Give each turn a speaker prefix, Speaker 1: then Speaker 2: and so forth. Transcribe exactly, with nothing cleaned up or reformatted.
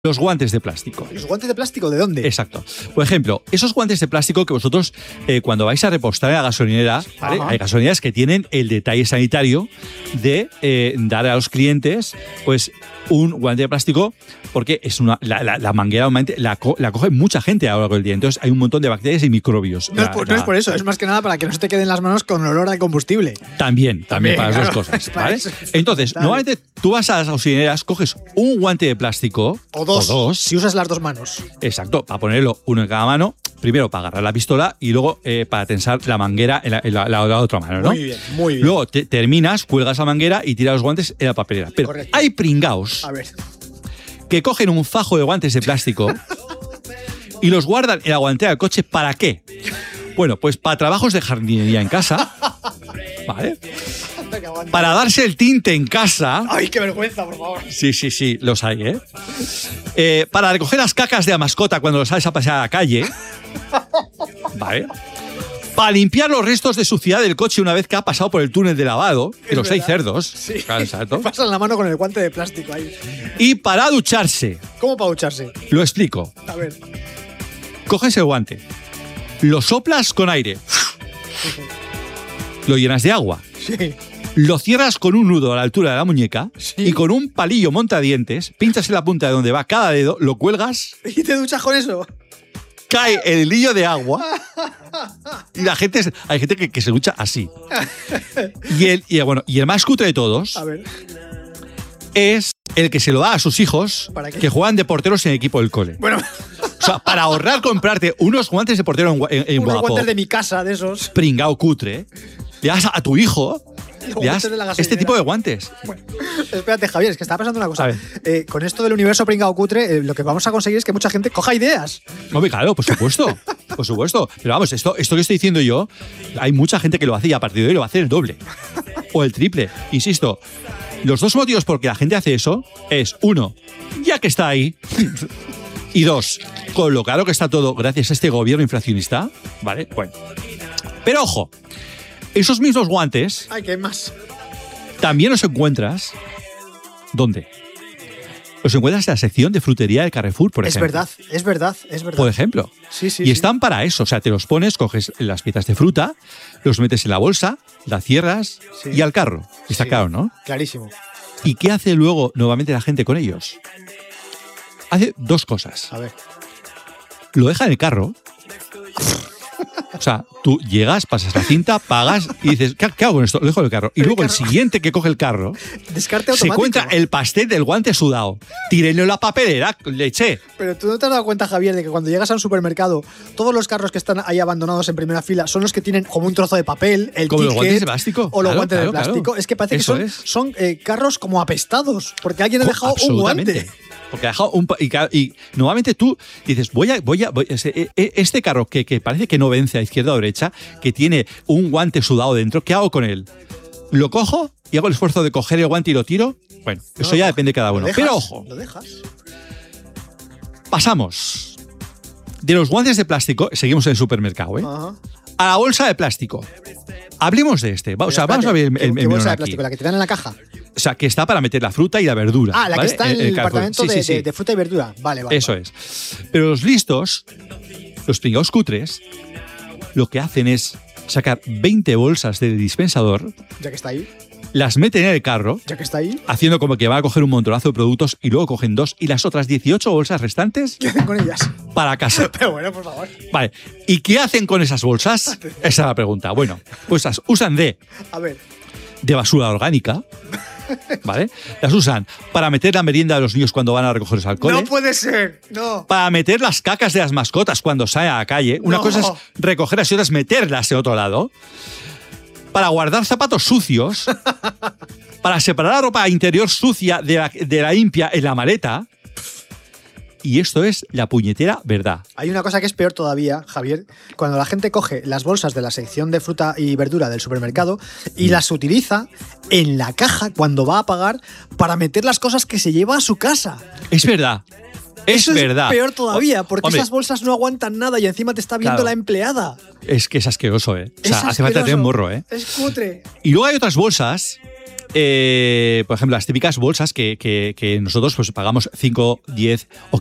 Speaker 1: Los guantes de plástico.
Speaker 2: ¿Los guantes de plástico de dónde?
Speaker 1: Exacto. Por ejemplo, esos guantes de plástico que vosotros, eh, cuando vais a repostar en la gasolinera, ¿vale? Hay gasolineras que tienen el detalle sanitario de eh, dar a los clientes pues un guante de plástico, porque es una la, la, la manguera la, co la coge mucha gente a lo largo del día. Entonces hay un montón de bacterias y microbios.
Speaker 2: No, es por, no es por eso, es más que nada para que no se te queden las manos con olor de combustible.
Speaker 1: También, también, también para claro, las dos cosas. ¿vale? Eso, Entonces, normalmente tú vas a las gasolineras, coges un guante de plástico
Speaker 2: o dos,
Speaker 1: o dos
Speaker 2: si usas las dos manos.
Speaker 1: Exacto, para ponerlo uno en cada mano. Primero para agarrar la pistola y luego eh, para tensar la manguera en la, en la, la, la otra mano, ¿no?
Speaker 2: Muy bien, muy bien.
Speaker 1: Luego te, terminas, cuelgas la manguera y tiras los guantes en la papelera. Pero correcto. Hay pringaos
Speaker 2: a ver.
Speaker 1: que cogen un fajo de guantes de plástico y los guardan en la guantera del coche. ¿Para qué? Bueno, pues para trabajos de jardinería en casa, ¿vale? Para darse el tinte en casa.
Speaker 2: ¡Ay, qué vergüenza, por favor!
Speaker 1: Sí, sí, sí, los hay, ¿eh? eh para recoger las cacas de la mascota cuando los sales a pasear a la calle. ¿Vale? Para limpiar los restos de suciedad del coche una vez que ha pasado por el túnel de lavado, que los hay cerdos.
Speaker 2: Sí.
Speaker 1: Exacto.
Speaker 2: Pasan la mano con el guante de plástico ahí.
Speaker 1: Y para ducharse.
Speaker 2: ¿Cómo para ducharse?
Speaker 1: Lo explico.
Speaker 2: A ver.
Speaker 1: Coges el guante, lo soplas con aire, lo llenas de agua.
Speaker 2: Sí.
Speaker 1: Lo cierras con un nudo a la altura de la muñeca
Speaker 2: sí.
Speaker 1: y con un palillo montadientes, pinchas en la punta de donde va cada dedo, lo cuelgas.
Speaker 2: ¿Y te duchas con eso?
Speaker 1: Cae el hilillo de agua y la gente, hay gente que, que se ducha así. Y el, y, bueno, y el más cutre de todos
Speaker 2: a ver.
Speaker 1: es el que se lo da a sus hijos que juegan de porteros en el equipo del cole.
Speaker 2: Bueno.
Speaker 1: O sea, para ahorrar comprarte unos guantes de portero en, en, en
Speaker 2: Unos
Speaker 1: Wallapop,
Speaker 2: guantes de mi casa, de esos.
Speaker 1: Pringao cutre. Le das a tu hijo le das este tipo de guantes.
Speaker 2: Bueno, espérate, Javier, es que estaba pasando una cosa. Eh, con esto del universo pringao cutre, eh, lo que vamos a conseguir es que mucha gente coja ideas.
Speaker 1: No, claro, por supuesto. Por supuesto. Pero vamos, esto, esto que estoy diciendo yo, hay mucha gente que lo hace y a partir de hoy lo va a hacer el doble. O el triple. Insisto, los dos motivos por que la gente hace eso es, uno, ya que está ahí. Y dos, con lo caro que está todo gracias a este gobierno inflacionista. ¿Vale? Bueno. Pero ojo. Esos mismos guantes.
Speaker 2: Ay, ¿qué más?
Speaker 1: También los encuentras. ¿Dónde? Los encuentras en la sección de frutería del Carrefour, por
Speaker 2: es
Speaker 1: ejemplo.
Speaker 2: Es verdad, es verdad, es verdad.
Speaker 1: Por ejemplo.
Speaker 2: Sí, sí.
Speaker 1: Y
Speaker 2: sí.
Speaker 1: están para eso. O sea, te los pones, coges las piezas de fruta, los metes en la bolsa, la cierras sí. y al carro. Está sí, claro, ¿no?
Speaker 2: Clarísimo.
Speaker 1: ¿Y qué hace luego nuevamente la gente con ellos? Hace dos cosas.
Speaker 2: A ver.
Speaker 1: Lo deja en el carro. O sea, tú llegas, pasas la cinta, pagas y dices, ¿qué, qué hago con esto? Lo dejo en el carro. Y luego el, el siguiente que coge el carro
Speaker 2: Descarte
Speaker 1: se encuentra el pastel del guante sudado. Tírenlo en la papelera, le eché.
Speaker 2: Pero tú no te has dado cuenta, Javier, de que cuando llegas a un supermercado, todos los carros que están ahí abandonados en primera fila son los que tienen como un trozo de papel, el
Speaker 1: como
Speaker 2: ticket,
Speaker 1: los guantes de plástico.
Speaker 2: O los
Speaker 1: claro,
Speaker 2: guantes
Speaker 1: claro,
Speaker 2: de plástico.
Speaker 1: Claro.
Speaker 2: Es que parece
Speaker 1: Eso
Speaker 2: que son,
Speaker 1: es.
Speaker 2: son eh, carros como apestados, porque alguien ha dejado un guante.
Speaker 1: Porque ha dejado un. Y, y nuevamente tú dices, voy a. Voy a voy, este carro que, que parece que no vence a izquierda o derecha, que tiene un guante sudado dentro, ¿qué hago con él? ¿Lo cojo y hago el esfuerzo de coger el guante y lo tiro? Bueno, no, eso ya depende de cada uno.
Speaker 2: Dejas,
Speaker 1: Pero ojo.
Speaker 2: Lo dejas.
Speaker 1: Pasamos de los guantes de plástico, seguimos en el supermercado, ¿eh?
Speaker 2: Ajá.
Speaker 1: A la bolsa de plástico. Hablemos de este. O sea, vamos a ver el, el, el
Speaker 2: ¿Qué bolsa de
Speaker 1: aquí.
Speaker 2: plástico? ¿La que te dan en la caja?
Speaker 1: O sea, que está para meter la fruta y la verdura.
Speaker 2: Ah, la
Speaker 1: ¿vale?
Speaker 2: que está en el, el departamento
Speaker 1: sí,
Speaker 2: de,
Speaker 1: sí, sí.
Speaker 2: De, de fruta y verdura. Vale, vale.
Speaker 1: Eso
Speaker 2: vale.
Speaker 1: es. Pero los listos, los pringaos cutres, lo que hacen es sacar veinte bolsas del dispensador.
Speaker 2: Ya que está ahí.
Speaker 1: Las meten en el carro.
Speaker 2: Ya que está ahí.
Speaker 1: Haciendo como que van a coger un montonazo de productos y luego cogen dos y las otras dieciocho bolsas restantes.
Speaker 2: ¿Qué hacen con ellas?
Speaker 1: Para casa.
Speaker 2: Pero bueno, por favor.
Speaker 1: Vale. ¿Y qué hacen con esas bolsas? Esa es la pregunta. Bueno, pues las usan de.
Speaker 2: A ver.
Speaker 1: De basura orgánica. ¿Vale? Las usan para meter la merienda de los niños cuando van a recogerlos al cole.
Speaker 2: No puede ser, no.
Speaker 1: Para meter las cacas de las mascotas cuando salen a la calle. Una
Speaker 2: no.
Speaker 1: cosa es recogerlas y otra es meterlas en otro lado. Para guardar zapatos sucios. Para separar la ropa interior sucia de la, de la limpia en la maleta. Y esto es la puñetera verdad.
Speaker 2: Hay una cosa que es peor todavía, Javier. Cuando la gente coge las bolsas de la sección de fruta y verdura del supermercado y mm. las utiliza en la caja cuando va a pagar para meter las cosas que se lleva a su casa.
Speaker 1: Es verdad. Es
Speaker 2: Eso
Speaker 1: verdad.
Speaker 2: Es peor todavía, porque
Speaker 1: Hombre,
Speaker 2: esas bolsas no aguantan nada y encima te está viendo
Speaker 1: claro.
Speaker 2: la empleada.
Speaker 1: Es que es asqueroso, ¿eh? O sea,
Speaker 2: es
Speaker 1: hace falta tener morro, ¿eh?
Speaker 2: Es cutre.
Speaker 1: Y luego hay otras bolsas eh, por ejemplo, las típicas bolsas que, que, que nosotros pues pagamos cinco, diez o